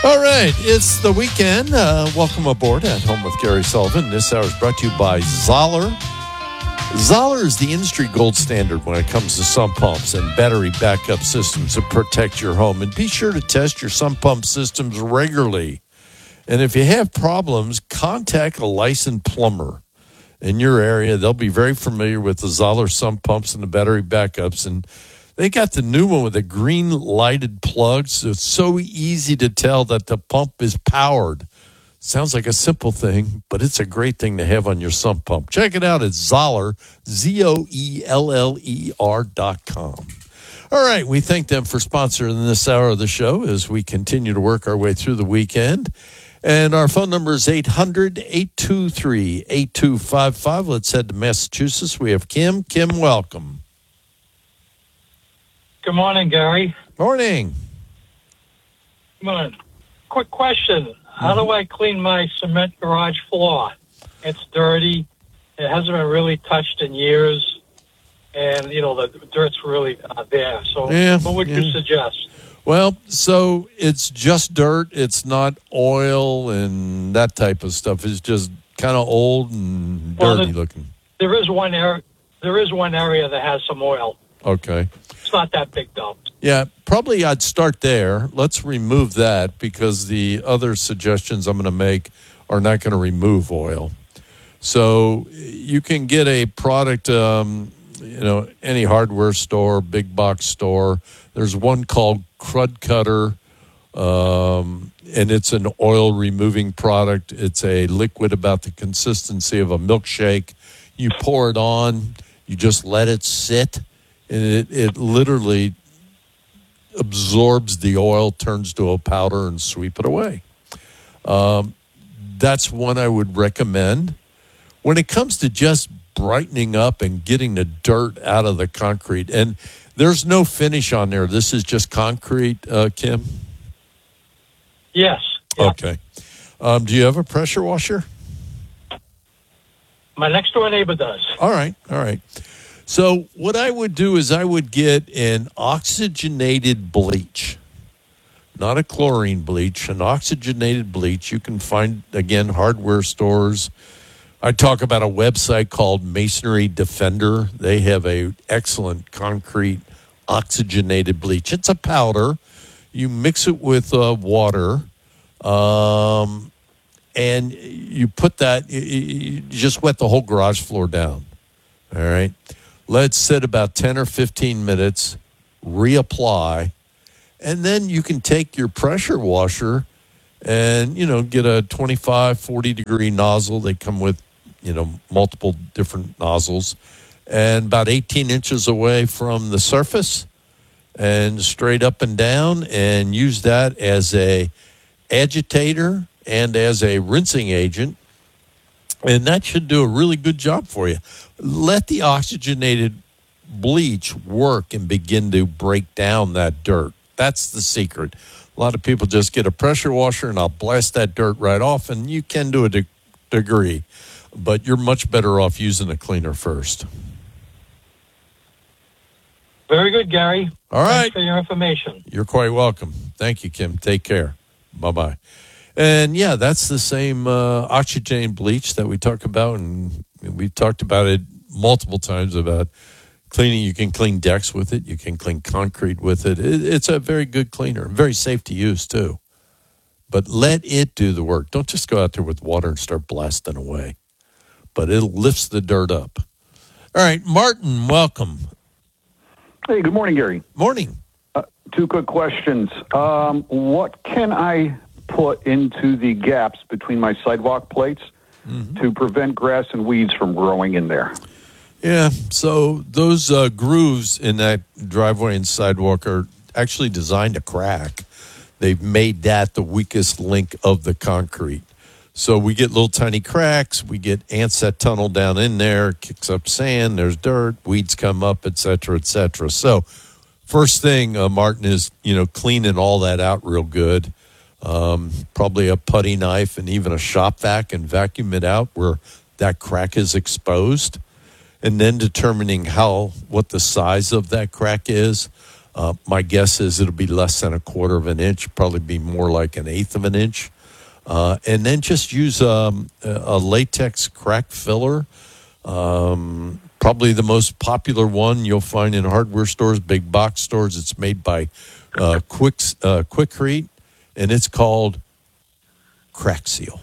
All right, it's the weekend. Welcome aboard at Home with Gary Sullivan. This hour is brought to you by Zoller. Zoller is the industry gold standard when it comes to sump pumps and battery backup systems to protect your home. And be sure to test your sump pump systems regularly. And if you have problems, contact a licensed plumber in your area. They'll be very familiar with the Zoller sump pumps and the battery backups. And they got the new one with the green lighted plugs. So it's so easy to tell that the pump is powered. Sounds like a simple thing, but it's a great thing to have on your sump pump. Check it out at Zoller, ZOELLER.com. All right, we thank them for sponsoring this hour of the show as we continue to work our way through the weekend. And our phone number is 800-823-8255. Let's head to Massachusetts. We have Kim. Kim, welcome. Good morning, Gary. Morning. Good morning. Quick question. How do I clean my cement garage floor? It's dirty. It hasn't been really touched in years. And, the dirt's really there. So what would you suggest? Well, so it's just dirt. It's not oil and that type of stuff. It's just kind of old and dirty looking. There is one area that has some oil. Okay. It's not that big, though. Yeah, probably I'd start there. Let's remove that because the other suggestions I'm going to make are not going to remove oil. So you can get a product, any hardware store, big box store. There's one called Crud Cutter, and it's an oil removing product. It's a liquid about the consistency of a milkshake. You pour it on, you just let it sit, and it literally absorbs the oil, turns to a powder, and sweep it away. That's one I would recommend. When it comes to just brightening up and getting the dirt out of the concrete, and there's no finish on there. This is just concrete, Kim? Yes. Yeah. Okay. Do you have a pressure washer? My next door neighbor does. All right. So what I would do is I would get an oxygenated bleach, not a chlorine bleach, an oxygenated bleach. You can find, again, hardware stores. I talk about a website called Masonry Defender. They have a excellent concrete oxygenated bleach. It's a powder. You mix it with water, and you put that, you just wet the whole garage floor down. All right. Let's sit about 10 or 15 minutes, reapply, and then you can take your pressure washer and, get a 25, 40-degree nozzle. They come with, multiple different nozzles, and about 18 inches away from the surface and straight up and down, and use that as a agitator and as a rinsing agent. And that should do a really good job for you. Let the oxygenated bleach work and begin to break down that dirt. That's the secret. A lot of people just get a pressure washer and I'll blast that dirt right off, and you can do a degree, but you're much better off using a cleaner first. Very good, Gary. All right. Thanks for your information. You're quite welcome. Thank you, Kim. Take care. Bye-bye. And, yeah, that's the same oxygenated bleach that we talk about, and we've talked about it multiple times about cleaning. You can clean decks with it. You can clean concrete with it. It's a very good cleaner, very safe to use, too. But let it do the work. Don't just go out there with water and start blasting away. But it lifts the dirt up. All right, Martin, welcome. Hey, good morning, Gary. Morning. Two quick questions. What can I put into the gaps between my sidewalk plates to prevent grass and weeds from growing in there? Yeah, so those grooves in that driveway and sidewalk are actually designed to crack. They've made that the weakest link of the concrete. So we get little tiny cracks. We get ants that tunnel down in there, kicks up sand, there's dirt, weeds come up, et cetera, et cetera. So first thing, Martin, is, cleaning all that out real good. Probably a putty knife and even a shop vac and vacuum it out where that crack is exposed. And then determining what the size of that crack is. My guess is it'll be less than a quarter of an inch, probably be more like an eighth of an inch. And then just use a latex crack filler. Probably the most popular one you'll find in hardware stores, big box stores. It's made by Quikrete, and it's called Crack Seal.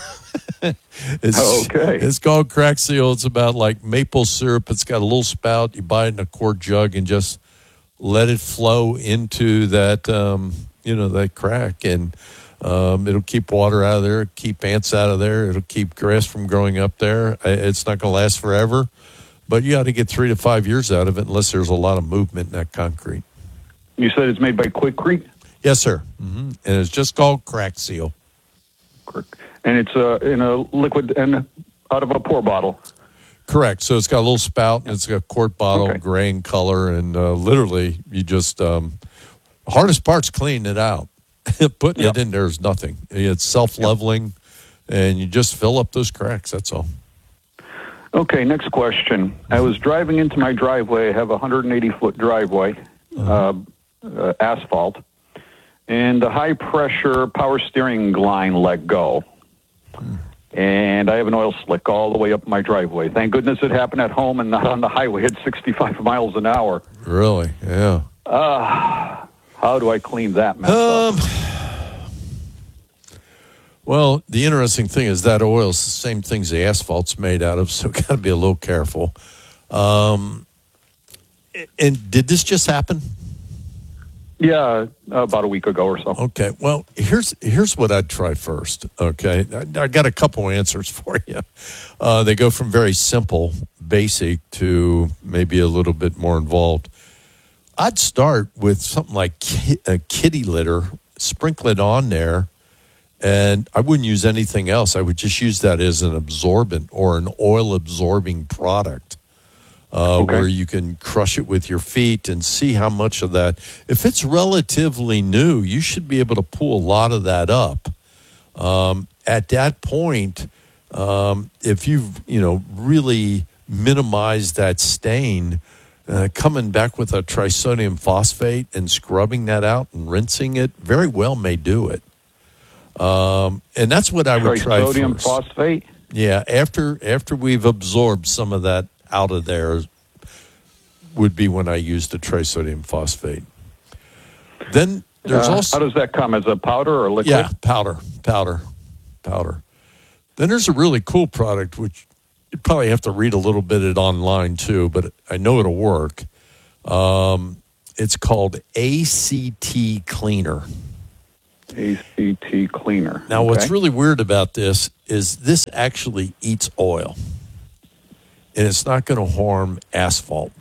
It's called Crack Seal. It's about like maple syrup. It's got a little spout. You buy it in a quart jug and just let it flow into that, that crack, and it'll keep water out of there, keep ants out of there. It'll keep grass from growing up there. It's not going to last forever, but you got to get 3 to 5 years out of it unless there's a lot of movement in that concrete. You said it's made by Quikrete? Yes, sir. Mm-hmm. And it's just called Crack Seal. And it's in a liquid and out of a pour bottle. Correct. So it's got a little spout, and it's got a quart bottle, gray in color, and literally you just hardest part's cleaning it out. Putting it in there is nothing. It's self-leveling, and you just fill up those cracks. That's all. Okay, next question. I was driving into my driveway. I have a 180-foot driveway, asphalt, and the high-pressure power steering line let go. And I have an oil slick all the way up my driveway. Thank goodness it happened at home and not on the highway at 65 miles an hour. Really? Yeah. How do I clean that mess up? Well, the interesting thing is that oil is the same things the asphalt's made out of, so got to be a little careful. And did this just happen? Yeah, about a week ago or so. Okay, well, here's what I'd try first, okay? I got a couple answers for you. They go from very simple, basic, to maybe a little bit more involved. I'd start with something like a kitty litter, sprinkle it on there, and I wouldn't use anything else. I would just use that as an absorbent or an oil-absorbing product. Where you can crush it with your feet and see how much of that. If it's relatively new, you should be able to pull a lot of that up. At that point, if you've really minimized that stain, coming back with a trisodium phosphate and scrubbing that out and rinsing it very well may do it. And that's what I would try first. Trisodium phosphate? Yeah, after we've absorbed some of that out of there would be when I use the trisodium phosphate. Then there's also... How does that come, as a powder or liquid? Yeah, powder. Then there's a really cool product, which you probably have to read a little bit it online too, but I know it'll work. It's called ACT Cleaner. ACT Cleaner. Now, what's really weird about this is this actually eats oil. And it's not going to harm asphalt.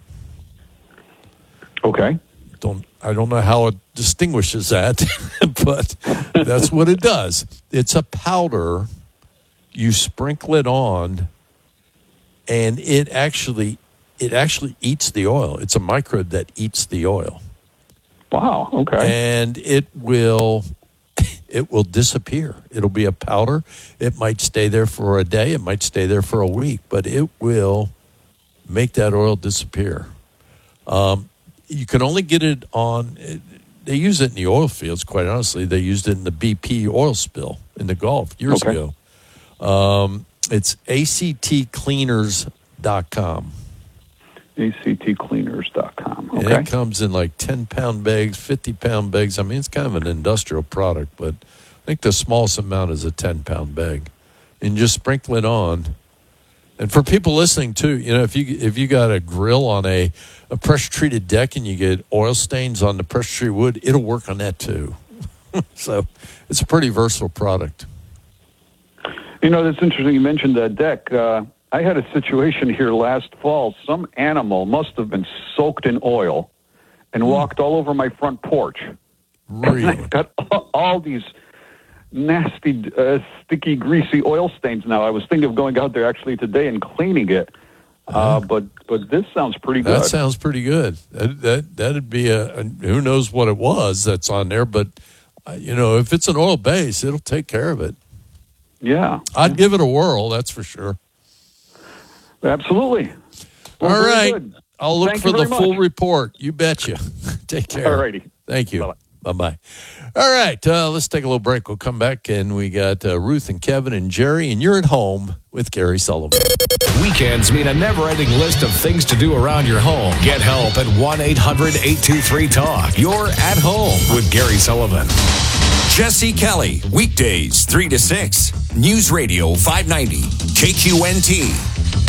Okay. I don't know how it distinguishes that, but that's what it does. It's a powder. You sprinkle it on, and it actually eats the oil. It's a microbe that eats the oil. Wow. Okay. And it will disappear. It'll be a powder. It might stay there for a day. It might stay there for a week, but it will make that oil disappear. You can only get it on, they use it in the oil fields, quite honestly. They used it in the BP oil spill in the Gulf years ago. It's actcleaners.com. actcleaners.com. Okay. And it comes in like 10-pound bags, 50-pound bags. I mean, it's kind of an industrial product, but I think the smallest amount is a 10-pound bag. And just sprinkle it on. And for people listening too, if you got a grill on a pressure-treated deck and you get oil stains on the pressure-treated wood, it'll work on that too. So it's a pretty versatile product. That's interesting. You mentioned that deck. I had a situation here last fall. Some animal must have been soaked in oil and walked all over my front porch. Really? And I've got all these nasty, sticky, greasy oil stains now. I was thinking of going out there actually today and cleaning it. But this sounds pretty good. That sounds pretty good. That'd be who knows what it was that's on there, but if it's an oil base, it'll take care of it. Yeah. I'd give it a whirl, that's for sure. Absolutely. Well, all right. good. I'll look Thank for you the very full much. report. You betcha. Take care. All righty. Thank you. Bye-bye. Bye-bye. All right, let's take a little break. We'll come back, and we got Ruth and Kevin and Jerry, and you're at home with Gary Sullivan. Weekends mean a never-ending list of things to do around your home. Get help at 1-800-823-TALK. You're at home with Gary Sullivan. Jesse Kelly, weekdays 3 to 6. News Radio 590, KQNT.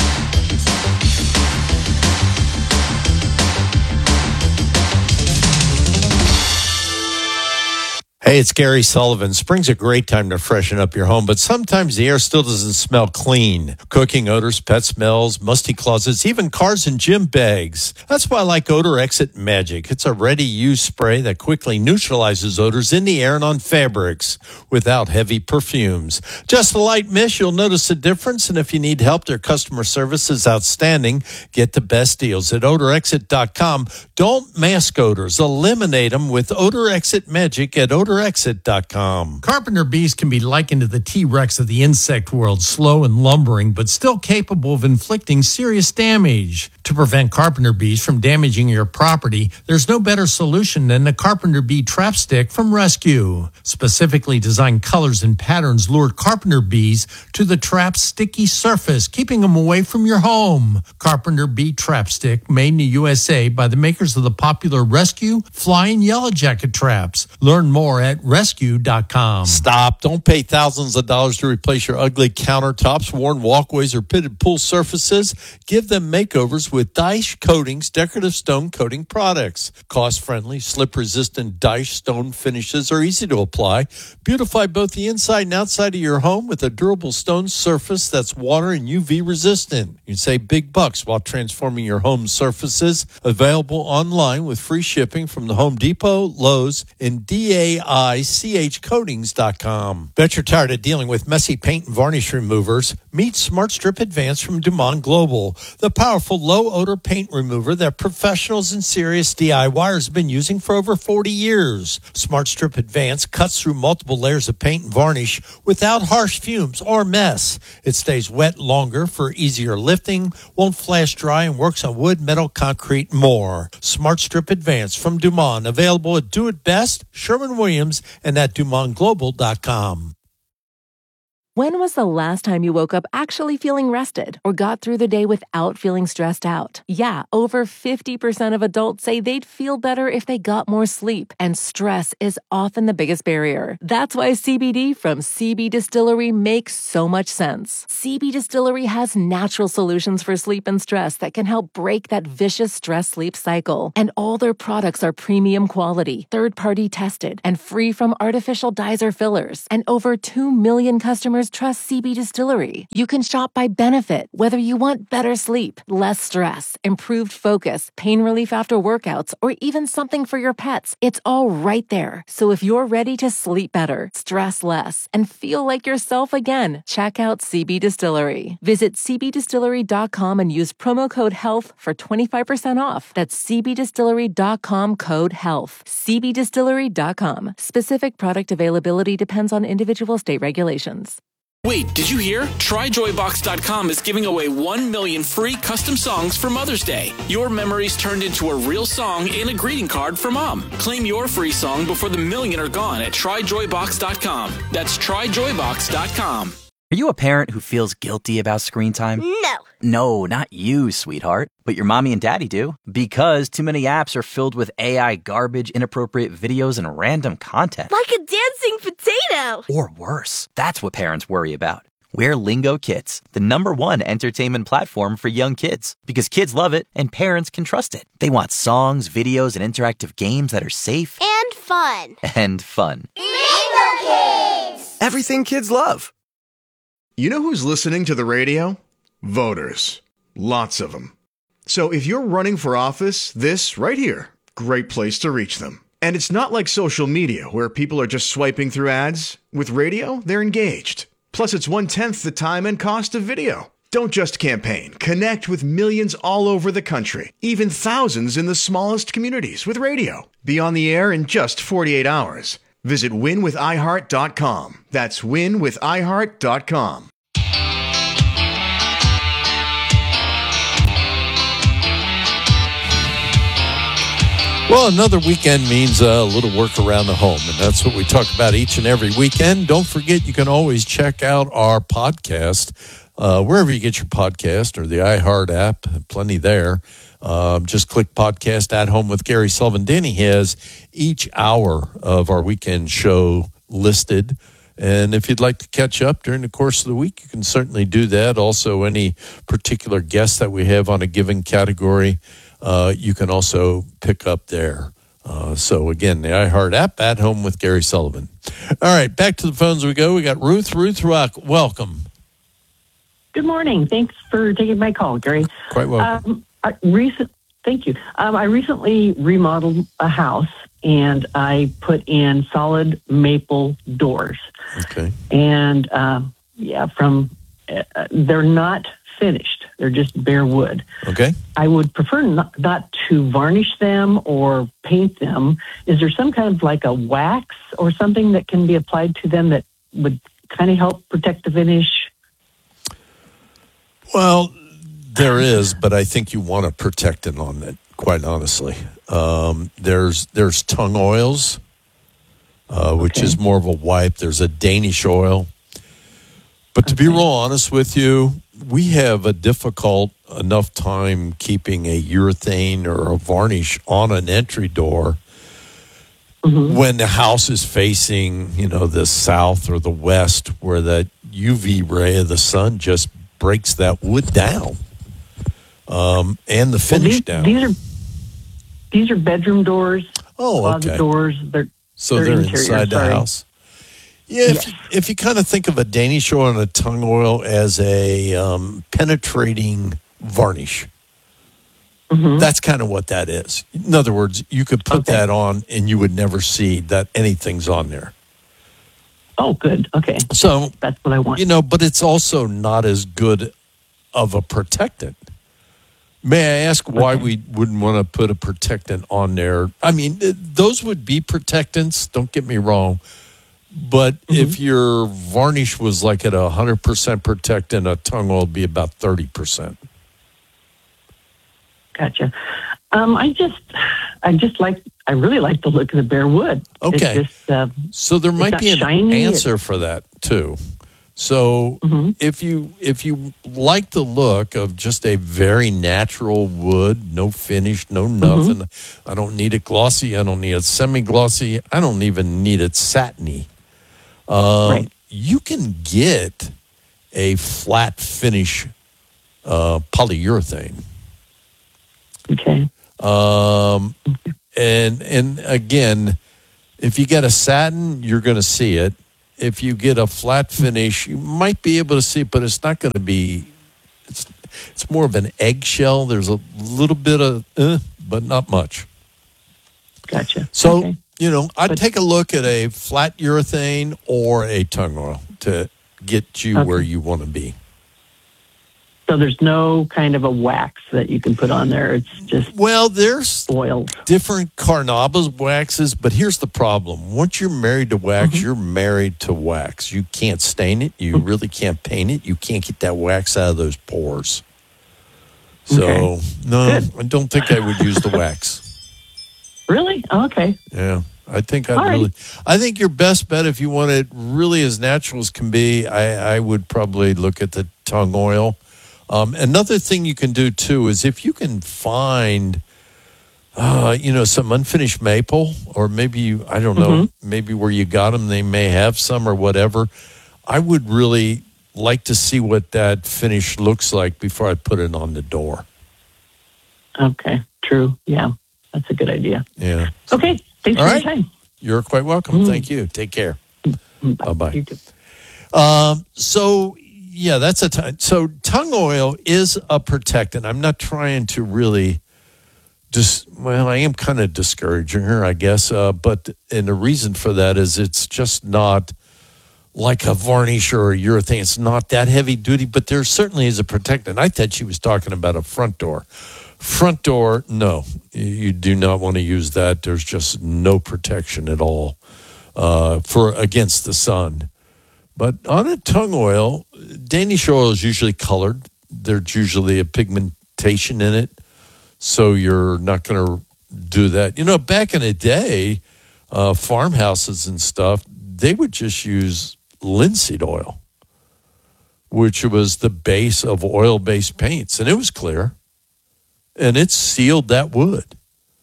Hey, it's Gary Sullivan. Spring's a great time to freshen up your home, but sometimes the air still doesn't smell clean. Cooking odors, pet smells, musty closets, even cars and gym bags. That's why I like Odor Exit Magic. It's a ready-use spray that quickly neutralizes odors in the air and on fabrics without heavy perfumes. Just a light mist, you'll notice a difference, and if you need help, their customer service is outstanding. Get the best deals at odorexit.com. Don't mask odors. Eliminate them with Odor Exit Magic at odorexit.com. Carpenter bees can be likened to the T-Rex of the insect world, slow and lumbering, but still capable of inflicting serious damage. To prevent carpenter bees from damaging your property, there's no better solution than the Carpenter Bee Trap Stick from Rescue. Specifically designed colors and patterns lure carpenter bees to the trap's sticky surface, keeping them away from your home. Carpenter Bee Trap Stick, made in the USA by the makers of the popular Rescue, Fly, and Yellow Jacket traps. Learn more at rescue.com. Stop. Don't pay thousands of dollars to replace your ugly countertops, worn walkways, or pitted pool surfaces. Give them makeovers with Daesh Coatings decorative stone coating products. Cost-friendly, slip-resistant Daesh stone finishes are easy to apply. Beautify both the inside and outside of your home with a durable stone surface that's water and UV resistant. You can save big bucks while transforming your home surfaces. Available online with free shipping from the Home Depot, Lowe's, and DAICHcoatings.com. Bet you're tired of dealing with messy paint and varnish removers. Meet Smart Strip Advance from Dumont Global, the powerful low-odor paint remover that professionals and serious DIYers have been using for over 40 years. Smart Strip Advance cuts through multiple layers of paint and varnish without harsh fumes or mess. It stays wet longer for easier lifting, won't flash dry, and works on wood, metal, concrete, and more. Smart Strip Advance from Dumont, available at Do It Best, Sherwin-Williams, and at DumontGlobal.com. When was the last time you woke up actually feeling rested or got through the day without feeling stressed out? Yeah, over 50% of adults say they'd feel better if they got more sleep, and stress is often the biggest barrier. That's why CBD from CB Distillery makes so much sense. CB Distillery has natural solutions for sleep and stress that can help break that vicious stress-sleep cycle. And all their products are premium quality, third-party tested, and free from artificial dyes or fillers. And over 2 million customers trust CB Distillery. You can shop by benefit, whether you want better sleep, less stress, improved focus, pain relief after workouts, or even something for your pets. It's all right there. So if you're ready to sleep better, stress less, and feel like yourself again, check out CB Distillery. Visit cbdistillery.com and use promo code HEALTH for 25% off. That's cbdistillery.com, code HEALTH. cbdistillery.com. Specific product availability depends on individual state regulations. Wait, did you hear? TryJoyBox.com is giving away 1 million free custom songs for Mother's Day. Your memories turned into a real song and a greeting card for Mom. Claim your free song before the million are gone at TryJoyBox.com. That's TryJoyBox.com. Are you a parent who feels guilty about screen time? No. No, not you, sweetheart. But your mommy and daddy do. Because too many apps are filled with AI garbage, inappropriate videos, and random content. Like a dancing potato. Or worse. That's what parents worry about. We're Lingo Kids, the #1 entertainment platform for young kids. Because kids love it and parents can trust it. They want songs, videos, and interactive games that are safe. And fun. And fun. Lingo Kids! Everything kids love. You know who's listening to the radio? Voters. Lots of them. So if you're running for office, this right here, great place to reach them. And it's not like social media where people are just swiping through ads. With radio, they're engaged. Plus, it's 1/10 the time and cost of video. Don't just campaign. Connect with millions all over the country, even thousands in the smallest communities with radio. Be on the air in just 48 hours. Visit winwithiheart.com. That's winwithiheart.com. Well, another weekend means a little work around the home, and that's what we talk about each and every weekend. Don't forget, you can always check out our podcast wherever you get your podcast or the iHeart app. Plenty there. Just click podcast at home with Gary Sullivan. Danny has each hour of our weekend show listed. And if you'd like to catch up during the course of the week, you can certainly do that. Also, any particular guests that we have on a given category, you can also pick up there. So, again, the iHeart app, At Home with Gary Sullivan. All right, back to the phones we go. We got Ruth. Ruth Rock, welcome. Good morning. Thanks for taking my call, Gary. Quite welcome. Thank you. I recently remodeled a house, and I put in solid maple doors. Okay. And, they're not finished. They're just bare wood. Okay. I would prefer not to varnish them or paint them. Is there some kind of like a wax or something that can be applied to them that would kind of help protect the finish? Well, there is, but I think you want to protect it on it, quite honestly. There's tung oils, which is more of a wipe. There's a Danish oil. But to be real honest with you, we have a difficult enough time keeping a urethane or a varnish on an entry door when the house is facing, the south or the west, where that UV ray of the sun just breaks that wood down and the finish down. These are bedroom doors. Closet doors. They're interior, inside the house. Yeah, if you kind of think of a Danish oil and a tung oil as a penetrating varnish, that's kind of what that is. In other words, you could put that on and you would never see that anything's on there. Oh, good. Okay. So that's what I want. But it's also not as good of a protectant. May I ask why we wouldn't want to put a protectant on there? I mean, those would be protectants, don't get me wrong. But if your varnish was like at 100% protectant, a tung oil would be about 30%. Gotcha. I really like the look of the bare wood. Okay. It's just, so there might be an answer for that too. So if you like the look of just a very natural wood, no finish, no nothing, I don't need it glossy, I don't need it semi-glossy, I don't even need it satiny. You can get a flat finish polyurethane. Okay. And again, if you get a satin, you're going to see it. If you get a flat finish, you might be able to see it, but it's not going to be. It's more of an eggshell. There's a little bit of, but not much. Gotcha. So I'd take a look at a flat urethane or a tung oil to get you where you want to be. So there's no kind of a wax that you can put on there. It's just there's oils. Different Carnauba's waxes, but here's the problem. Once you're married to wax, you're married to wax. You can't stain it. You really can't paint it. You can't get that wax out of those pores. So, no, I don't think I would use the wax. Really? Oh, okay. Yeah. I think I think your best bet, if you want it really as natural as can be, I would probably look at the tung oil. Another thing you can do too is if you can find, some unfinished maple, or maybe I don't know, maybe where you got them, they may have some or whatever. I would really like to see what that finish looks like before I put it on the door. Okay. True. Yeah. That's a good idea. Yeah. Okay. Thanks for your time. You're quite welcome. Thank you. Take care. Bye-bye. You too. That's a time. So tung oil is a protectant. I'm not trying to really I am kind of discouraging her, I guess. And the reason for that is it's just not like a varnish or a urethane. It's not that heavy duty, but there certainly is a protectant. I thought she was talking about a front door. Front door, no, you do not want to use that. There's just no protection at all against the sun. But on a tung oil, Danish oil is usually colored. There's usually a pigmentation in it, so you're not going to do that. You know, back in the day, farmhouses and stuff, they would just use linseed oil, which was the base of oil-based paints, and it was clear, and it sealed that wood.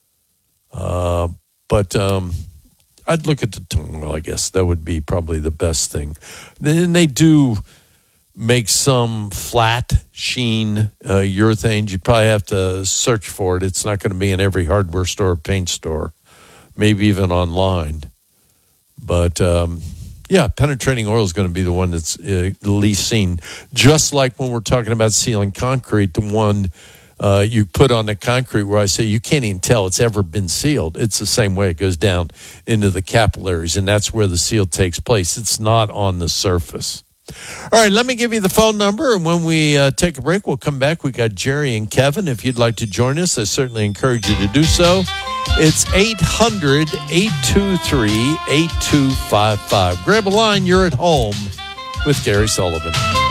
But I'd look at the tung oil, I guess. That would be probably the best thing. Then they do make some flat sheen urethanes. You probably have to search for it. It's not going to be in every hardware store or paint store, maybe even online. But, yeah, penetrating oil is going to be the one that's the least seen. Just like when we're talking about sealing concrete, the one you put on the concrete where I say you can't even tell it's ever been sealed. It's the same way. It goes down into the capillaries, and that's where the seal takes place. It's not on the surface. All right, let me give you the phone number, and when we take a break, we'll come back. We got Jerry and Kevin. If you'd like to join us, I certainly encourage you to do so. It's 800-823-8255. Grab a line. You're at home with Gary Sullivan.